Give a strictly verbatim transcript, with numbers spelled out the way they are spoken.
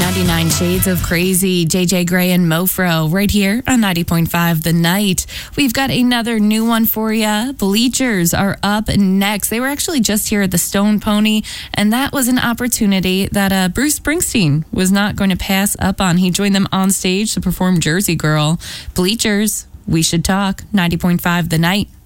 ninety-nine Shades of Crazy, J J Gray and Mofro, right here on ninety point five The Night. We've got another new one for you. Bleachers are up next. They were actually just here at the Stone Pony, and that was an opportunity that uh, Bruce Springsteen was not going to pass up on. He joined them on stage to perform Jersey Girl. Bleachers, we should talk. ninety point five The Night.